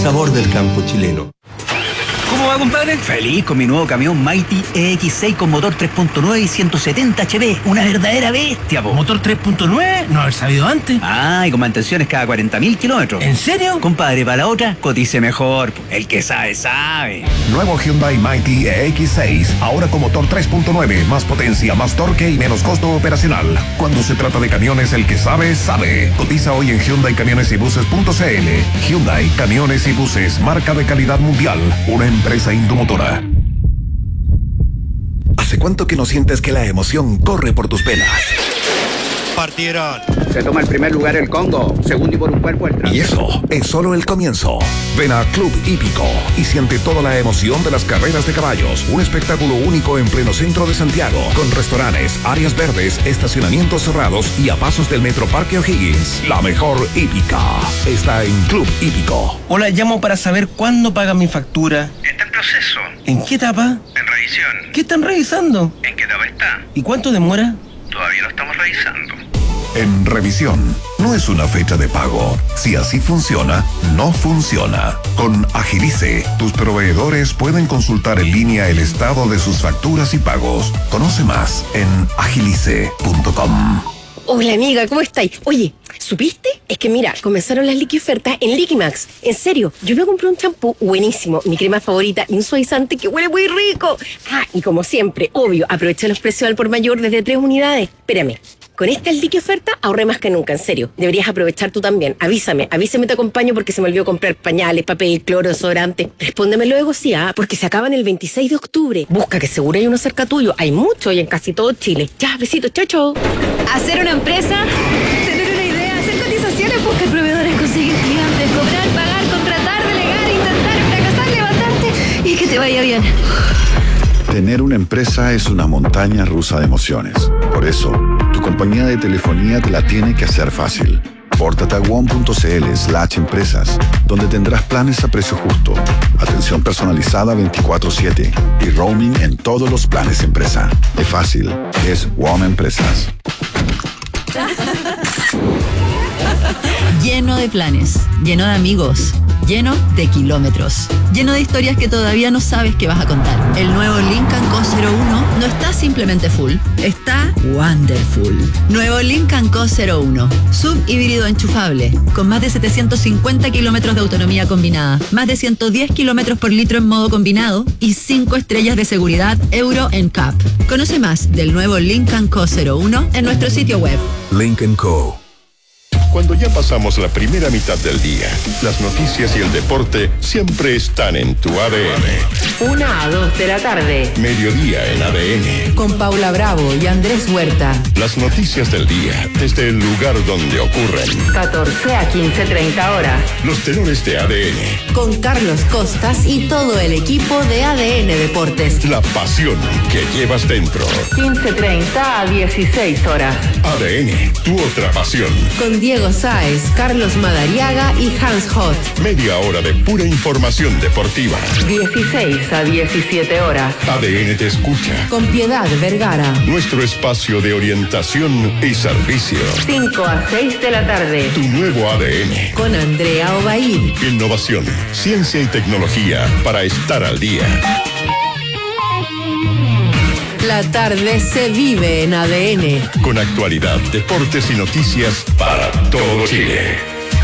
sabor del campo chileno. ¿Cómo va, compadre? Feliz con mi nuevo camión Mighty EX6 con motor 3.9 y 170 HP. Una verdadera bestia, po. ¿Motor 3.9? No haber sabido antes. Ah, y con mantenciones cada 40.000 kilómetros. ¿En serio? Compadre, para la otra, cotice mejor. El que sabe, sabe. Nuevo Hyundai Mighty EX6, ahora con motor 3.9, más potencia, más torque y menos costo operacional. Cuando se trata de camiones, el que sabe, sabe. Cotiza hoy en HyundaiCamionesYbuses.cl. Hyundai Camiones y Buses, marca de calidad mundial. Una empresa Indomotora. ¿Hace cuánto que no sientes que la emoción corre por tus venas? Partieron. Se toma el primer lugar el Congo, segundo y por un cuerpo el Trans. Y eso es solo el comienzo. Ven a Club Hípico y siente toda la emoción de las carreras de caballos. Un espectáculo único en pleno centro de Santiago, con restaurantes, áreas verdes, estacionamientos cerrados y a pasos del Metro Parque O'Higgins. La mejor hípica está en Club Hípico. Hola, llamo para saber cuándo pagan mi factura. Está en proceso. ¿En qué etapa? En revisión. ¿Qué están revisando? ¿En qué etapa está? ¿Y cuánto demora? Todavía lo estamos revisando. En revisión, no es una fecha de pago. Si así funciona, no funciona. Con Agilice, tus proveedores pueden consultar en línea el estado de sus facturas y pagos. Conoce más en agilice.com. Hola amiga, ¿cómo estáis? Oye, ¿supiste? Es que mira, comenzaron las liquiofertas en Liquimax. En serio, yo me compré un champú buenísimo, mi crema favorita y un suavizante que huele muy rico. Ah, y como siempre, obvio, aproveché los precios al por mayor desde 3 unidades. Espérame, con esta liquioferta ahorré más que nunca, en serio. Deberías aprovechar tú también. Avísame te acompaño porque se me olvidó comprar pañales, papel, cloro, desodorante. Respóndeme luego sí, porque se acaban el 26 de octubre. Busca que seguro hay uno cerca tuyo. Hay mucho y en casi todo Chile. Ya, besitos, chau, chau. Hacer una empresa, tener una idea, hacer cotizaciones, buscar proveedores, conseguir clientes, cobrar, pagar, contratar, delegar, intentar, fracasar, levantarte y que te vaya bien. Tener una empresa es una montaña rusa de emociones. Por eso, tu compañía de telefonía te la tiene que hacer fácil. Pórtate a one.cl/empresas, donde tendrás planes a precio justo, atención personalizada 24/7 y roaming en todos los planes empresa. Es fácil, es WOM Empresas. Lleno de planes, lleno de amigos, lleno de kilómetros, lleno de historias que todavía no sabes que vas a contar. El nuevo Lincoln Co-01 no está simplemente full, está wonderful. Nuevo Lincoln Co-01, subhíbrido enchufable, con más de 750 kilómetros de autonomía combinada, más de 110 kilómetros por litro en modo combinado y 5 estrellas de seguridad Euro NCAP. Conoce más del nuevo Lincoln Co-01 en nuestro sitio web. Lincoln Co. Cuando ya pasamos la primera mitad del día, las noticias y el deporte siempre están en tu ADN. 1 a 2 de la tarde. Mediodía en ADN. Con Paula Bravo y Andrés Huerta. Las noticias del día desde el lugar donde ocurren. 14 a 15:30 horas. Los tenores de ADN. Con Carlos Costas y todo el equipo de ADN Deportes. La pasión que llevas dentro. 15:30 a 16 horas. ADN, tu otra pasión. Con Diego Sáez, Carlos Madariaga y Hans Hoth. Media hora de pura información deportiva. 16 a 17 horas. ADN te escucha. Con Piedad Vergara. Nuestro espacio de orientación y servicio. 5 a 6 de la tarde. Tu nuevo ADN. Con Andrea Obaid. Innovación, ciencia y tecnología para estar al día. La tarde se vive en ADN. Con actualidad, deportes y noticias para todo Chile.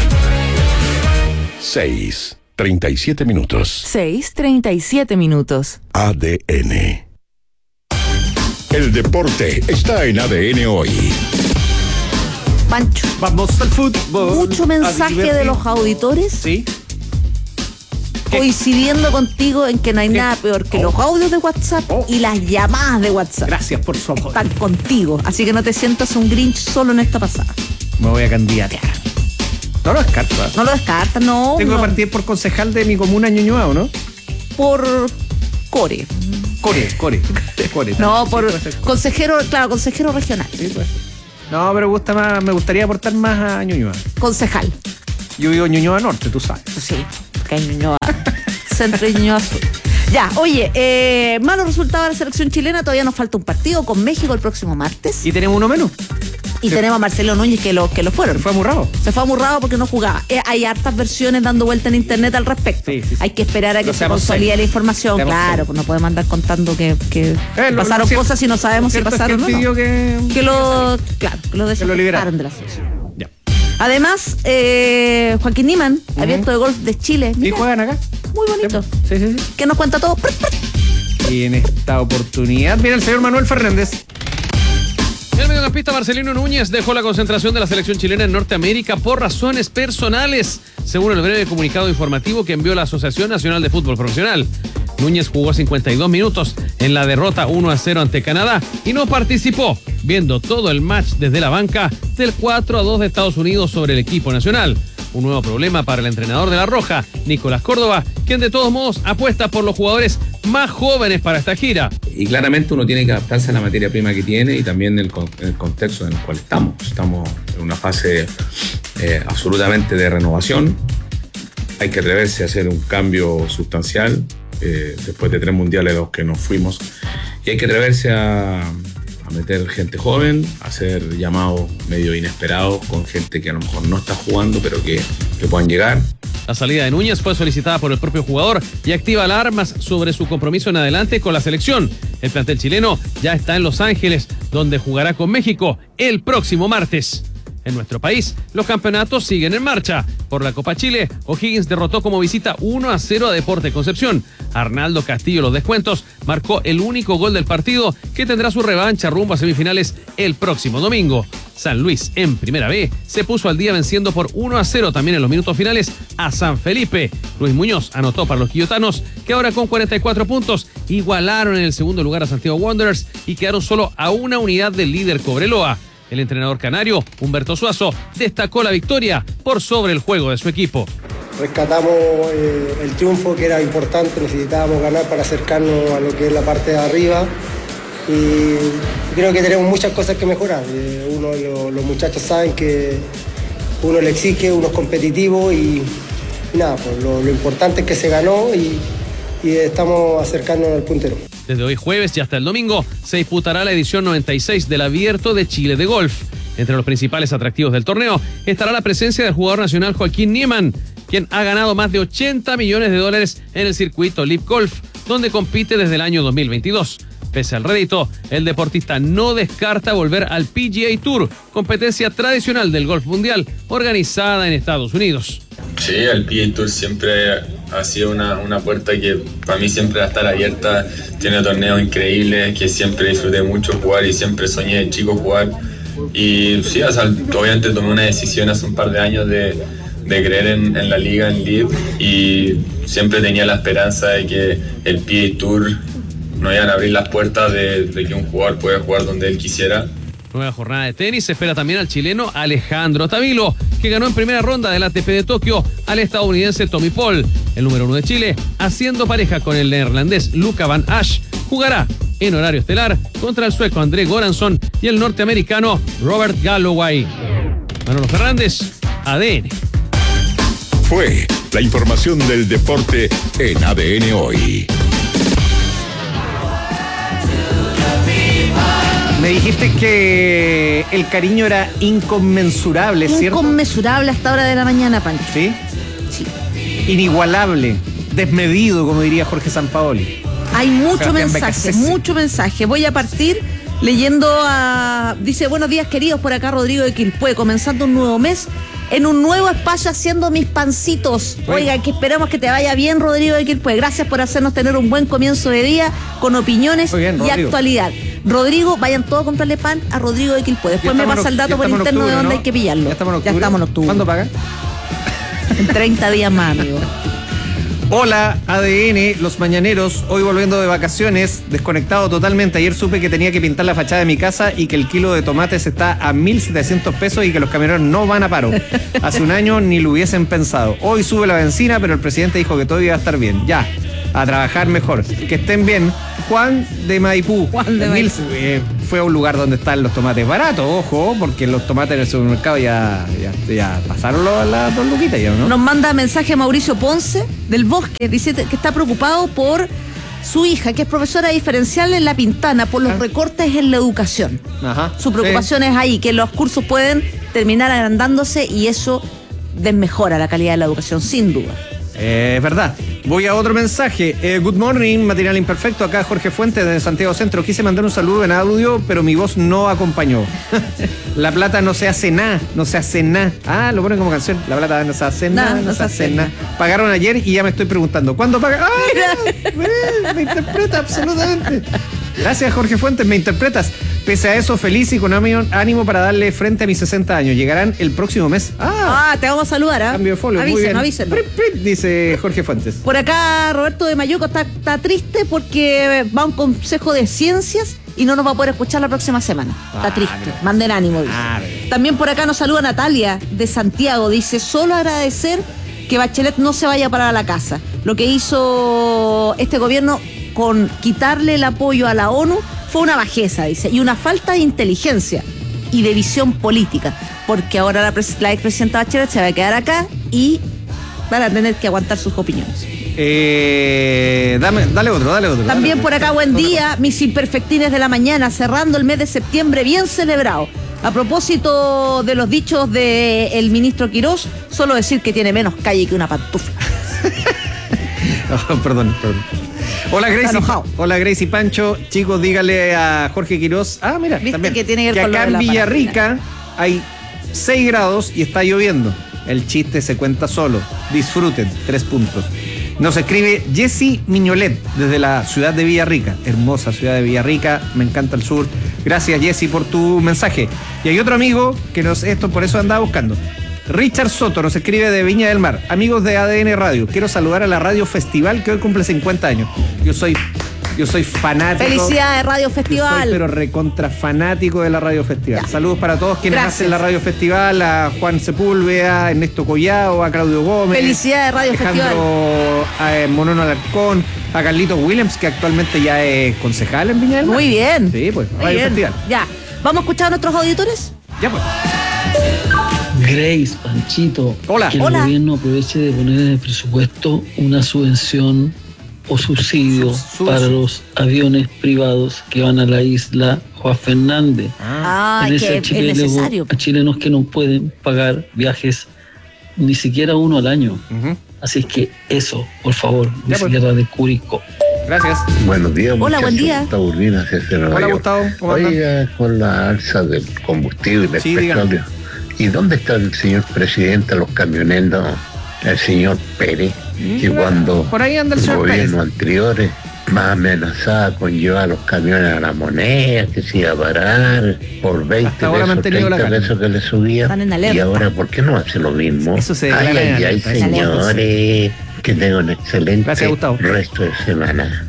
6:37 minutos. 6:37 minutos. ADN. El deporte está en ADN hoy. Pancho. Vamos al fútbol. Mucho mensaje de los auditores. Sí. Coincidiendo contigo en que no hay nada peor que los audios de WhatsApp y las llamadas de WhatsApp. Gracias por su amor. Están contigo, así que no te sientas un Grinch solo en esta pasada. Me voy a candidatear. No lo descarto. No lo descartas, no. Tengo que partir por concejal de mi comuna Ñuñoa, ¿o no? Por Core. Core. No, por consejero, claro, consejero regional. Sí, pues. No, pero me gustaría aportar más a Ñuñoa. Concejal. Yo vivo en Ñuñoa Norte, tú sabes. Sí, que hay Ñuñoa Centro y Ñuñoa Sur. Ya, oye, malos resultados de la selección chilena, todavía nos falta un partido con México el próximo martes. ¿Y tenemos uno menos? Y tenemos a Marcelo Núñez que lo fueron. Se fue amurrado. Se fue amurrado porque no jugaba. Hay hartas versiones dando vuelta en internet al respecto. Sí. Hay que esperar a que se consolide la información. Claro, pues no podemos andar contando que pasaron cosas y no sabemos si pasaron o no. Que lo desafectaron de la selección. Además, Joaquín Niemann, abierto de golf de Chile. ¿Y juegan acá? Muy bonito. Sí. Que nos cuenta todo. Y en esta oportunidad, mira el señor Manuel Fernández. El mediocampista Marcelino Núñez dejó la concentración de la selección chilena en Norteamérica por razones personales, según el breve comunicado informativo que envió la Asociación Nacional de Fútbol Profesional. Núñez jugó 52 minutos en la derrota 1-0 ante Canadá y no participó, viendo todo el match desde la banca del 4-2 de Estados Unidos sobre el equipo nacional. Un nuevo problema para el entrenador de la Roja, Nicolás Córdoba, quien de todos modos apuesta por los jugadores más jóvenes para esta gira. Y claramente uno tiene que adaptarse a la materia prima que tiene y también el contexto en el cual estamos. Estamos en una fase absolutamente de renovación. Hay que atreverse a hacer un cambio sustancial después de 3 mundiales a los que nos fuimos. Y hay que atreverse a meter gente joven, a hacer llamados medio inesperados con gente que a lo mejor no está jugando, pero que puedan llegar. La salida de Núñez fue solicitada por el propio jugador y activa alarmas sobre su compromiso en adelante con la selección. El plantel chileno ya está en Los Ángeles, donde jugará con México el próximo martes. En nuestro país, los campeonatos siguen en marcha. Por la Copa Chile, O'Higgins derrotó como visita 1-0 a Deportes Concepción. Arnaldo Castillo, los descuentos, marcó el único gol del partido, que tendrá su revancha rumbo a semifinales el próximo domingo. San Luis, en Primera B, se puso al día venciendo por 1-0 también en los minutos finales a San Felipe. Luis Muñoz anotó para los quillotanos, que ahora con 44 puntos igualaron en el segundo lugar a Santiago Wanderers y quedaron solo a una unidad del líder Cobreloa. El entrenador canario, Humberto Suazo, destacó la victoria por sobre el juego de su equipo. Rescatamos el triunfo, que era importante, necesitábamos ganar para acercarnos a lo que es la parte de arriba, y creo que tenemos muchas cosas que mejorar. Los muchachos saben que uno le exige, uno es competitivo y nada, pues lo importante es que se ganó y estamos acercándonos al puntero. Desde hoy jueves y hasta el domingo se disputará la edición 96 del Abierto de Chile de golf. Entre los principales atractivos del torneo estará la presencia del jugador nacional Joaquín Niemann, quien ha ganado más de $80 millones en el circuito LIV Golf, donde compite desde el año 2022. Pese al rédito, el deportista no descarta volver al PGA Tour, competencia tradicional del golf mundial, organizada en Estados Unidos. Sí, el PGA Tour siempre ha sido una puerta que para mí siempre va a estar abierta. Tiene torneos increíbles que siempre disfruté mucho jugar y siempre soñé de chico jugar. Y sí, o sea, obviamente tomé una decisión hace un par de años de creer en la liga, en LIV, y siempre tenía la esperanza de que el PGA Tour nos iban a abrir las puertas de que un jugador pueda jugar donde él quisiera. Nueva jornada de tenis se espera también al chileno Alejandro Tavilo, que ganó en primera ronda del ATP de Tokio al estadounidense Tommy Paul. El número 1 de Chile, haciendo pareja con el neerlandés Luca Van Asch, jugará en horario estelar contra el sueco André Goranson y el norteamericano Robert Galloway. Manolo Fernández, ADN. Fue la información del deporte en ADN Hoy. Me dijiste que el cariño era inconmensurable, ¿cierto? Inconmensurable hasta hora de la mañana, Pancho. ¿Sí? Sí. Inigualable, desmedido, como diría Jorge Sampaoli. Hay mucho mensaje. Voy a partir leyendo dice, buenos días queridos, por acá Rodrigo de Quilpué, comenzando un nuevo mes en un nuevo espacio haciendo mis pancitos. Oiga, que esperamos que te vaya bien, Rodrigo de Quilpué. Gracias por hacernos tener un buen comienzo de día con opiniones y actualidad. Rodrigo, vayan todos a comprarle pan a Rodrigo de Quilpué. Después me pasa el dato por interno de dónde hay que pillarlo. Ya estamos en octubre. ¿Cuándo pagan? En 30 días más, amigo. Hola, ADN, los mañaneros, hoy volviendo de vacaciones, desconectado totalmente. Ayer supe que tenía que pintar la fachada de mi casa y que el kilo de tomates está a 1.700 pesos y que los camioneros no van a paro. Hace un año ni lo hubiesen pensado. Hoy sube la benzina, pero el presidente dijo que todo iba a estar bien. Ya, a trabajar mejor. Que estén bien. Juan de Maipú. Fue a un lugar donde están los tomates baratos, ojo, porque los tomates en el supermercado ya pasaron las 2 luquitas, ¿no? Nos manda mensaje Mauricio Ponce del Bosque, dice que está preocupado por su hija, que es profesora diferencial en La Pintana, por los recortes en la educación. Ajá. Su preocupación es ahí, que los cursos pueden terminar agrandándose y eso desmejora la calidad de la educación, sin duda. Es verdad. Voy a otro mensaje. Good morning, Matinal Imperfecto. Acá Jorge Fuentes de Santiago Centro. Quise mandar un saludo en audio, pero mi voz no acompañó. La plata no se hace nada, no se hace nada. Ah, lo ponen como canción. La plata no se hace nada, no se hace nada. Pagaron ayer y ya me estoy preguntando, ¿cuándo pagan? ¡Ay! Me interpreta absolutamente. Gracias, Jorge Fuentes, me interpretas. Pese a eso, feliz y con ánimo para darle frente a mis 60 años. Llegarán el próximo mes. Te vamos a saludar, ¿ah? Cambio de folio, muy bien. Avísenlo. Dice Jorge Fuentes. Por acá, Roberto de Mayuco está triste porque va a un consejo de ciencias y no nos va a poder escuchar la próxima semana. Está triste. Mira. Manden ánimo, dice. También por acá nos saluda Natalia de Santiago. Dice, solo agradecer que Bachelet no se vaya para la casa. Lo que hizo este gobierno con quitarle el apoyo a la ONU fue una bajeza, dice, y una falta de inteligencia y de visión política, porque ahora la expresidenta Bachelet se va a quedar acá y van a tener que aguantar sus opiniones. Dale otro. También por acá, buen día, mis imperfectines de la mañana, cerrando el mes de septiembre bien celebrado. A propósito de los dichos del ministro Quirós, solo decir que tiene menos calle que una pantufla. Perdón. Hola Gracie Pancho. Chicos, dígale a Jorge Quirós. Mira, ¿viste también, que tiene que ver que con acá lo de en la Villarrica hay 6 grados y está lloviendo. El chiste se cuenta solo. Disfruten. 3 puntos. Nos escribe Jessy Miñolet desde la ciudad de Villarrica. Hermosa ciudad de Villarrica. Me encanta el sur. Gracias, Jessy, por tu mensaje. Y hay otro amigo que por eso andaba buscando. Richard Soto nos escribe de Viña del Mar. Amigos de ADN Radio, quiero saludar a la Radio Festival que hoy cumple 50 años. Yo soy fanático. Felicidades, Radio Festival. Pero recontra fanático de la Radio Festival. Ya. Saludos para todos quienes hacen la Radio Festival, a Juan Sepúlveda, a Ernesto Collado, a Claudio Gómez. Felicidades, Radio Festival. A Monono Alarcón, a Carlitos Williams, que actualmente ya es concejal en Viña del Mar. Muy bien. Sí, pues, Radio Festival. Ya. ¿Vamos a escuchar a nuestros auditores? Ya, pues. Grace, Panchito, hola. Que el gobierno aproveche de poner en el presupuesto una subvención o subsidio para los aviones privados que van a la isla Juan Fernández. En ese es necesario. A chilenos que no pueden pagar viajes ni siquiera uno al año. Así es que eso, por favor, ni siquiera de Curicó. Gracias. Buenos días, hola, buen día. Gustavo Urbina, hola, Gustavo. ¿Cómo andan? Oiga, con la alza del combustible, del petróleo. Díganme. ¿Y dónde está el señor presidente, los camioneros, el señor Pérez? Que cuando por ahí anda el los señor gobiernos Pérez anteriores más amenazaba con llevar a los camiones a la moneda, que se iba a parar por 20 pesos, 30 pesos que le subían. Y ahora, ¿por qué no hace lo mismo? Eso se ay, señores, que tengan un excelente resto de semana.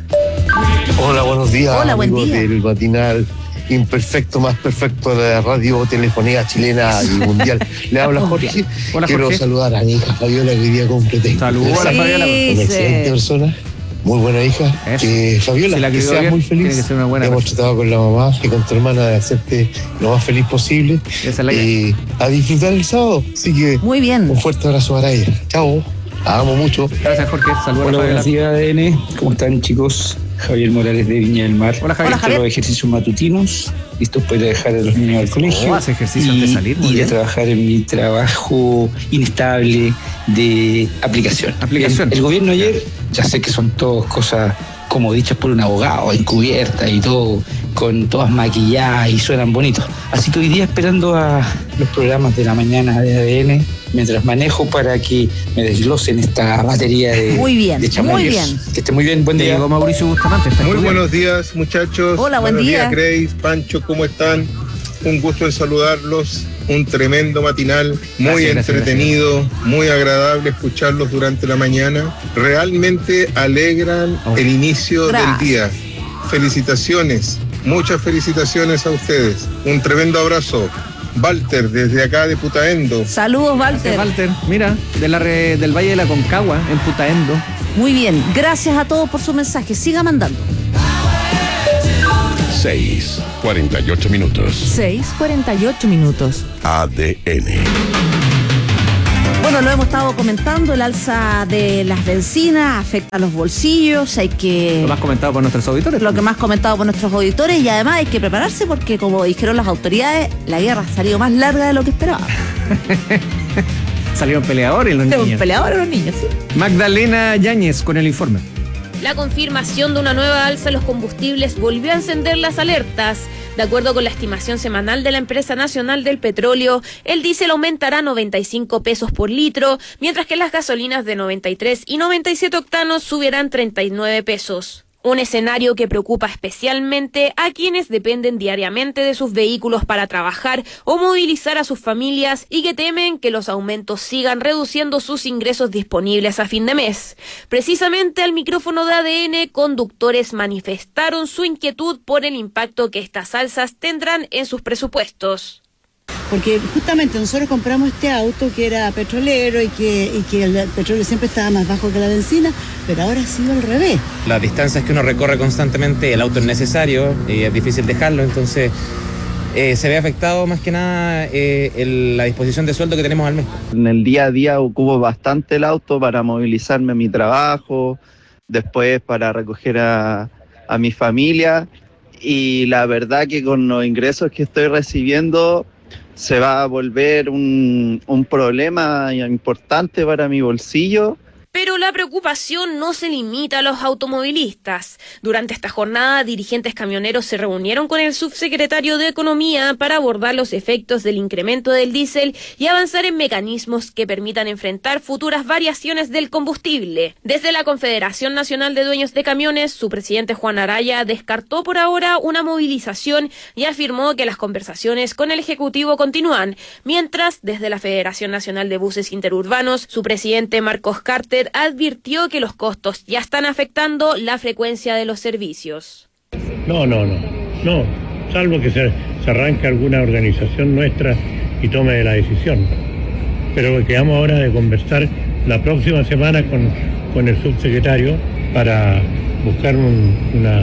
Hola, buenos días. Hola, buen día. Del matinal imperfecto, más perfecto de la radio telefonía chilena y mundial. Le habla Jorge. Hola, quiero Jorge. saludar a mi hija Fabiola, que hoy día cumple 30. Saludos a Fabiola. Una excelente persona. Muy buena hija. Fabiola, si la que seas muy feliz. Que ser una buena hemos tratado con la mamá y con tu hermana de hacerte lo más feliz posible. Y a disfrutar el sábado. Así que muy bien. Un fuerte abrazo para ella. Chao. La amo mucho. Gracias, Jorge. Saludos a Fabiola. Buenos días, ADN. ¿Cómo están, chicos? Javier Morales de Viña del Mar. Hola, Javier. Los ejercicios matutinos, listos para dejar a los niños al colegio. Hace ejercicio antes de salir, muy y bien. de trabajar en mi trabajo inestable de aplicación. El gobierno ayer, ya sé que son todas cosas como dichas por un abogado, encubiertas y todo, con todas maquilladas y suenan bonitos. Así que hoy día esperando a los programas de la mañana de ADN, mientras manejo para que me desglosen esta batería de chamullos. Muy bien. Que esté muy bien, buen día. Mauricio Bustamante. Muy buenos días, muchachos. Hola, buen día. Buenos días, Grace, Pancho, ¿cómo están? Un gusto en saludarlos. Un tremendo matinal, muy entretenido, muy agradable escucharlos durante la mañana. Realmente alegran el inicio del día. Felicitaciones, muchas felicitaciones a ustedes. Un tremendo abrazo. Walter, desde acá de Putaendo. Saludos, Walter. Walter, mira, del Valle de la Concagua, en Putaendo. Muy bien, gracias a todos por su mensaje. Siga mandando. 6:48 minutos. 6:48 minutos. ADN. Bueno, lo hemos estado comentando, el alza de las bencinas afecta a los bolsillos, hay que... Lo más comentado por nuestros auditores. Lo que más comentado por nuestros auditores, y además hay que prepararse porque, como dijeron las autoridades, la guerra ha salido más larga de lo que esperaba. Salieron peleadores los niños. Peleadores los niños, sí. Magdalena Yáñez con el informe. La confirmación de una nueva alza en los combustibles volvió a encender las alertas. De acuerdo con la estimación semanal de la Empresa Nacional del Petróleo, el diésel aumentará 95 pesos por litro, mientras que las gasolinas de 93 y 97 octanos subirán 39 pesos. Un escenario que preocupa especialmente a quienes dependen diariamente de sus vehículos para trabajar o movilizar a sus familias y que temen que los aumentos sigan reduciendo sus ingresos disponibles a fin de mes. Precisamente al micrófono de ADN, conductores manifestaron su inquietud por el impacto que estas alzas tendrán en sus presupuestos. Porque justamente nosotros compramos este auto que era petrolero y que el petróleo siempre estaba más bajo que la benzina, pero ahora ha sido al revés. Las distancias que uno recorre constantemente, el auto es necesario y es difícil dejarlo, entonces se ve afectado más que nada la disposición de sueldo que tenemos al mes. En el día a día ocupo bastante el auto para movilizarme a mi trabajo, después para recoger a mi familia, y la verdad que con los ingresos que estoy recibiendo se va a volver un problema importante para mi bolsillo. Pero la preocupación no se limita a los automovilistas. Durante esta jornada, dirigentes camioneros se reunieron con el subsecretario de Economía para abordar los efectos del incremento del diésel y avanzar en mecanismos que permitan enfrentar futuras variaciones del combustible. Desde la Confederación Nacional de Dueños de Camiones, su presidente Juan Araya descartó por ahora una movilización y afirmó que las conversaciones con el Ejecutivo continúan. Mientras, desde la Federación Nacional de Buses Interurbanos, su presidente Marcos Carter advirtió que los costos ya están afectando la frecuencia de los servicios. No, salvo que se arranque alguna organización nuestra y tome la decisión. Pero quedamos ahora de conversar la próxima semana con el subsecretario para buscar una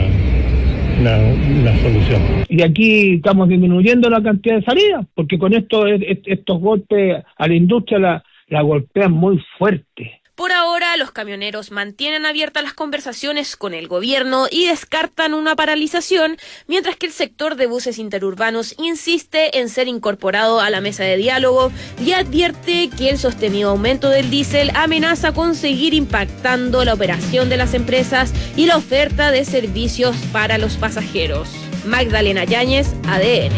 solución. Y aquí estamos disminuyendo la cantidad de salidas, porque con estos golpes a la industria la golpean muy fuerte. Por ahora, los camioneros mantienen abiertas las conversaciones con el gobierno y descartan una paralización, mientras que el sector de buses interurbanos insiste en ser incorporado a la mesa de diálogo y advierte que el sostenido aumento del diésel amenaza con seguir impactando la operación de las empresas y la oferta de servicios para los pasajeros. Magdalena Yáñez, ADN.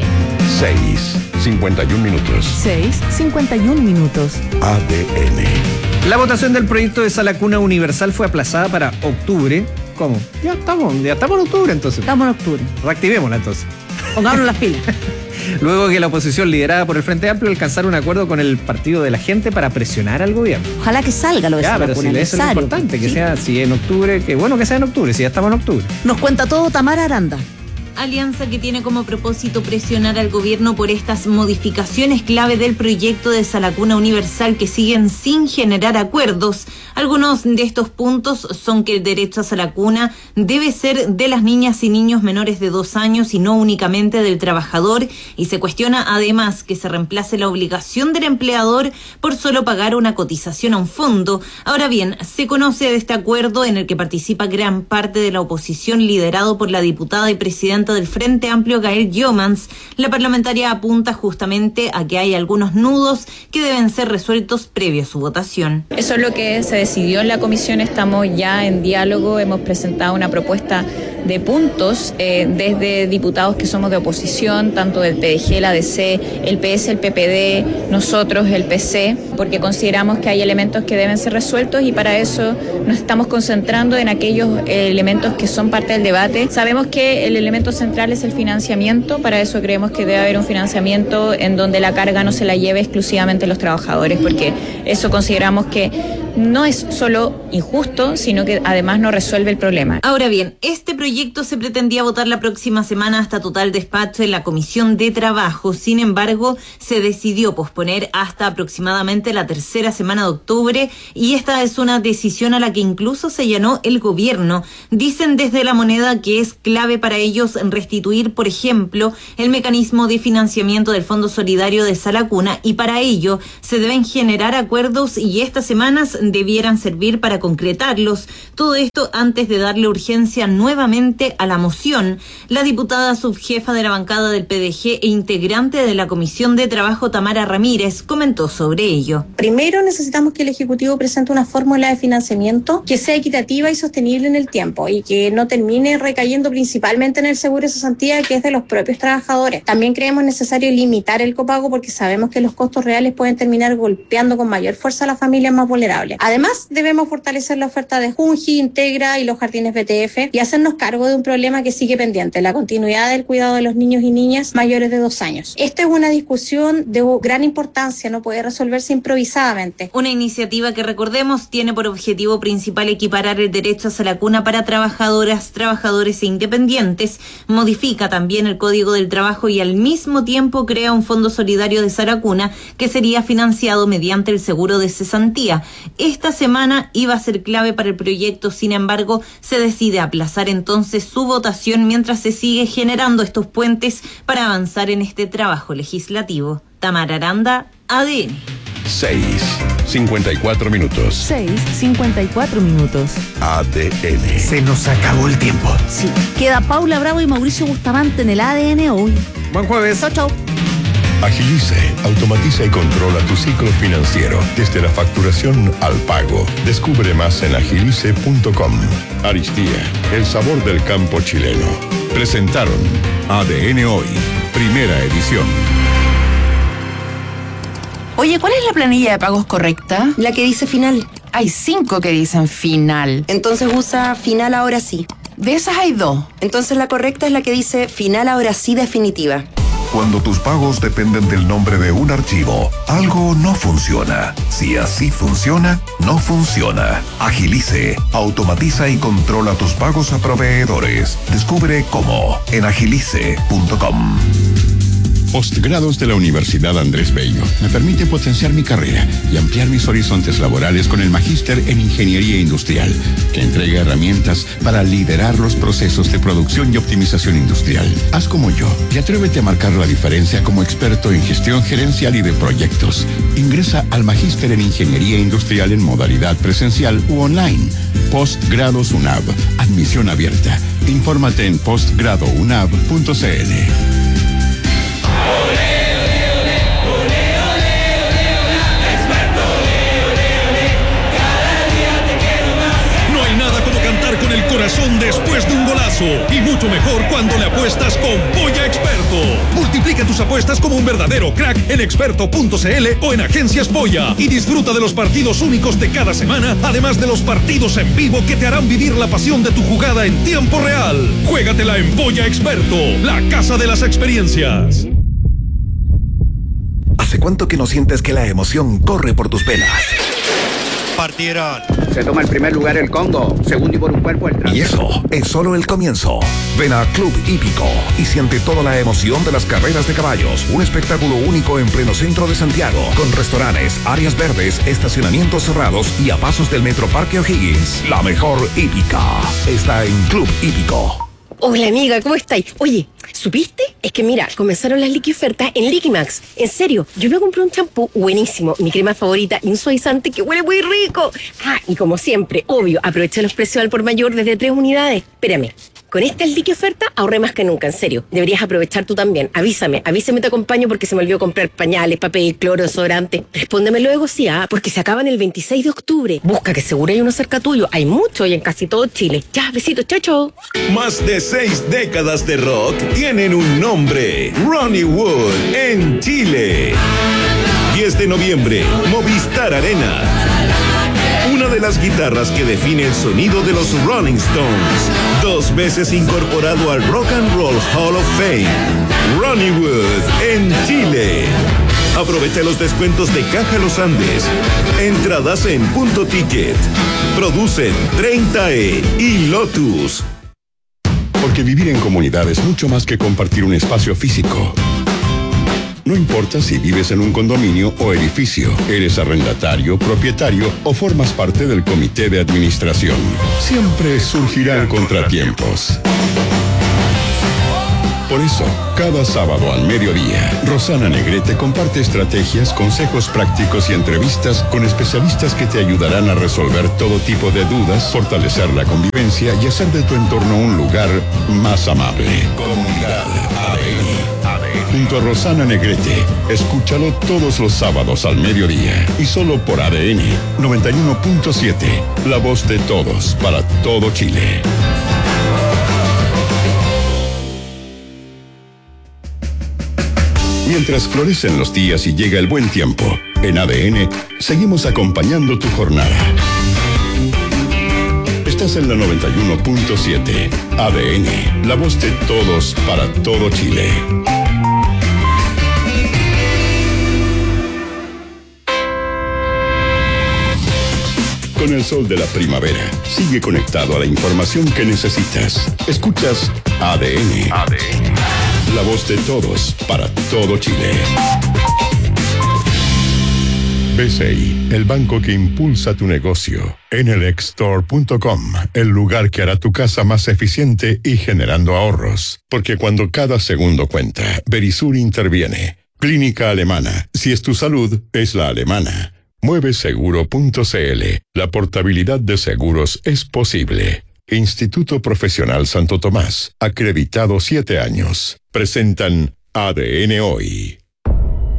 6:51 minutos. 6:51 minutos. ADN. La votación del proyecto de sala cuna universal fue aplazada para octubre. ¿Cómo? Ya estamos en octubre entonces. Estamos en octubre. Reactivémosla entonces. Pongámonos las pilas. Luego que la oposición liderada por el Frente Amplio alcanzara un acuerdo con el Partido de la Gente para presionar al gobierno. Ojalá que salga lo de sala cuna. Pero si eso es importante, que sea si en octubre, que bueno que sea en octubre, si ya estamos en octubre. Nos cuenta todo Tamara Aranda. Alianza que tiene como propósito presionar al gobierno por estas modificaciones clave del proyecto de sala cuna universal que siguen sin generar acuerdos. Algunos de estos puntos son que el derecho a sala cuna debe ser de las niñas y niños menores de 2 años y no únicamente del trabajador, y se cuestiona además que se reemplace la obligación del empleador por solo pagar una cotización a un fondo. Ahora bien, se conoce de este acuerdo en el que participa gran parte de la oposición liderado por la diputada y presidenta del Frente Amplio, Gael Jomans. La parlamentaria apunta justamente a que hay algunos nudos que deben ser resueltos previo a su votación. Eso es lo que se decidió en la comisión, estamos ya en diálogo, hemos presentado una propuesta de puntos desde diputados que somos de oposición, tanto del PDG, la DC, el PS, el PPD, nosotros, el PC, porque consideramos que hay elementos que deben ser resueltos y para eso nos estamos concentrando en aquellos elementos que son parte del debate. Sabemos que el elemento central es el financiamiento, para eso creemos que debe haber un financiamiento en donde la carga no se la lleve exclusivamente los trabajadores, porque eso consideramos que no es solo injusto, sino que además no resuelve el problema. Ahora bien, este proyecto se pretendía votar la próxima semana hasta total despacho en la Comisión de Trabajo. Sin embargo, se decidió posponer hasta aproximadamente la tercera semana de octubre y esta es una decisión a la que incluso se allanó el gobierno. Dicen desde La Moneda que es clave para ellos restituir, por ejemplo, el mecanismo de financiamiento del Fondo Solidario de Sala Cuna y para ello se deben generar acuerdos y estas semanas debieran servir para concretarlos. Todo esto antes de darle urgencia nuevamente a la moción. La diputada subjefa de la bancada del PDG e integrante de la Comisión de Trabajo, Tamara Ramírez, comentó sobre ello. Primero necesitamos que el Ejecutivo presente una fórmula de financiamiento que sea equitativa y sostenible en el tiempo y que no termine recayendo principalmente en el seguro de cesantía, que es de los propios trabajadores. También creemos necesario limitar el copago porque sabemos que los costos reales pueden terminar golpeando con mayor fuerza a las familias más vulnerables. Además, debemos fortalecer la oferta de Junji, Integra y los jardines BTF y hacernos cargo de un problema que sigue pendiente, la continuidad del cuidado de los niños y niñas mayores de 2 años. Esta es una discusión de gran importancia, no puede resolverse improvisadamente. Una iniciativa que, recordemos, tiene por objetivo principal equiparar el derecho a Sala Cuna para trabajadoras, trabajadores e independientes, modifica también el Código del Trabajo y al mismo tiempo crea un fondo solidario de Sala Cuna que sería financiado mediante el seguro de cesantía. Esta semana iba a ser clave para el proyecto, sin embargo, se decide aplazar entonces su votación mientras se sigue generando estos puentes para avanzar en este trabajo legislativo. Tamara Aranda, ADN. 6:54 minutos. 6:54 minutos. ADN. Se nos acabó el tiempo. Sí. Queda Paula Bravo y Mauricio Bustamante en el ADN hoy. Buen jueves. Chau, chau. Agilice, automatiza y controla tu ciclo financiero, desde la facturación al pago. Descubre más en agilice.com. Aristía, el sabor del campo chileno. Presentaron ADN Hoy, primera edición. Oye, ¿cuál es la planilla de pagos correcta? La que dice final. Hay 5 que dicen final. Entonces usa final ahora sí. De esas hay 2. Entonces la correcta es la que dice final ahora sí definitiva. Cuando tus pagos dependen del nombre de un archivo, algo no funciona. Si así funciona, no funciona. Agilice, automatiza y controla tus pagos a proveedores. Descubre cómo en agilice.com. Postgrados de la Universidad Andrés Bello me permite potenciar mi carrera y ampliar mis horizontes laborales con el Magíster en Ingeniería Industrial, que entrega herramientas para liderar los procesos de producción y optimización industrial. Haz como yo y atrévete a marcar la diferencia como experto en gestión gerencial y de proyectos. Ingresa al Magíster en Ingeniería Industrial en modalidad presencial u online. Postgrados UNAV. Admisión abierta. Infórmate en postgradounab.cl. Con el corazón después de un golazo y mucho mejor cuando le apuestas con Polla Experto. Multiplica tus apuestas como un verdadero crack en experto.cl o en Agencias Polla y disfruta de los partidos únicos de cada semana, además de los partidos en vivo que te harán vivir la pasión de tu jugada en tiempo real. Juégatela en Polla Experto, la casa de las experiencias. ¿Hace cuánto que no sientes que la emoción corre por tus venas? Partieron. Se toma el primer lugar el Congo, segundo y por un cuerpo el Trans. Y eso es solo el comienzo. Ven a Club Hípico y siente toda la emoción de las carreras de caballos. Un espectáculo único en pleno centro de Santiago, con restaurantes, áreas verdes, estacionamientos cerrados y a pasos del Metro Parque O'Higgins. La mejor hípica está en Club Hípico. Hola amiga, ¿cómo estáis? Oye, ¿supiste? Es que mira, comenzaron las Liqui ofertas en Liquimax. En serio, yo me compré un champú buenísimo, mi crema favorita y un suavizante que huele muy rico. Ah, y como siempre, obvio, aprovecha los precios al por mayor desde 3 unidades. Espérame, con esta Liqui oferta ahorré más que nunca, en serio. Deberías aprovechar tú también. Avísame, te acompaño porque se me olvidó comprar pañales, papel, cloro, desodorante. Respóndeme luego sí, porque se acaban el 26 de octubre. Busca que seguro hay uno cerca tuyo. Hay mucho y en casi todo Chile. Ya, besitos, chao, chao. Más de 6 décadas de rock tienen un nombre: Ronnie Wood en Chile. 10 de noviembre, Movistar Arena. Una de las guitarras que define el sonido de los Rolling Stones. 2 veces incorporado al Rock and Roll Hall of Fame. Ronnie Wood en Chile. Aprovecha los descuentos de Caja Los Andes. Entradas en Punto Ticket. Producen 30E y Lotus. Porque vivir en comunidad es mucho más que compartir un espacio físico. No importa si vives en un condominio o edificio, eres arrendatario, propietario o formas parte del comité de administración. Siempre surgirán contratiempos. Por eso, cada sábado al mediodía, Rosana Negrete comparte estrategias, consejos prácticos y entrevistas con especialistas que te ayudarán a resolver todo tipo de dudas, fortalecer la convivencia y hacer de tu entorno un lugar más amable. Comunidad ADN. Junto a Rosana Negrete, escúchalo todos los sábados al mediodía y solo por ADN 91.7, la voz de todos para todo Chile. Mientras florecen los días y llega el buen tiempo, en ADN seguimos acompañando tu jornada. Estás en la 91.7. ADN, la voz de todos para todo Chile. Con el sol de la primavera, sigue conectado a la información que necesitas. Escuchas ADN. La voz de todos para todo Chile. BCI, el banco que impulsa tu negocio. Enelxstore.com, el lugar que hará tu casa más eficiente y generando ahorros. Porque cuando cada segundo cuenta, Verisur interviene. Clínica Alemana, si es tu salud, es la alemana. Mueveseguro.cl, la portabilidad de seguros es posible. Instituto Profesional Santo Tomás, acreditado 7 años. Presentan ADN Hoy.